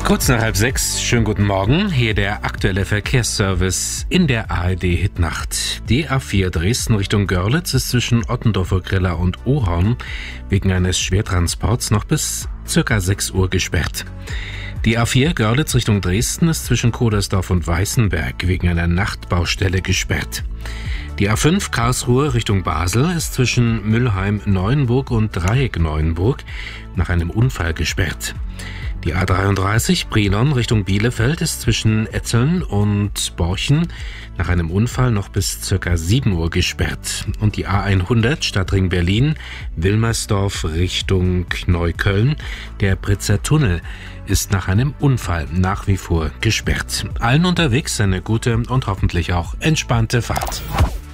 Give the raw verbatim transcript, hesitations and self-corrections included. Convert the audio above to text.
Kurz nach halb sechs, schönen guten Morgen, hier der aktuelle Verkehrsservice in der A R D-Hitnacht. Die A vier Dresden Richtung Görlitz ist zwischen Ottendorfer Griller und Ohorn wegen eines Schwertransports noch bis circa sechs Uhr gesperrt. Die A vier Görlitz Richtung Dresden ist zwischen Kodersdorf und Weißenberg wegen einer Nachtbaustelle gesperrt. Die A fünf Karlsruhe Richtung Basel ist zwischen Müllheim-Neuenburg und Dreieck-Neuenburg nach einem Unfall gesperrt. Die A dreiunddreißig Brilon Richtung Bielefeld ist zwischen Etzeln und Borchen nach einem Unfall noch bis ca. sieben Uhr gesperrt. Und die A hundert Stadtring Berlin, Wilmersdorf Richtung Neukölln, der Britzer Tunnel, ist nach einem Unfall nach wie vor gesperrt. Allen unterwegs eine gute und hoffentlich auch entspannte Fahrt.